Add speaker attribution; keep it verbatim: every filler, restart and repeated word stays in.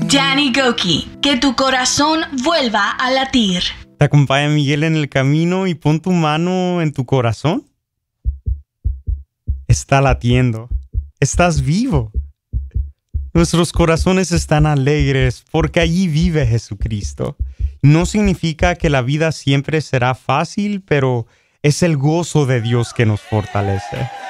Speaker 1: Danny Gokey, que tu corazón vuelva a latir.
Speaker 2: ¿Te acompaña Miguel en el camino y pon tu mano en tu corazón? Está latiendo. Estás vivo. Nuestros corazones están alegres porque allí vive Jesucristo. No significa que la vida siempre será fácil, pero es el gozo de Dios que nos fortalece.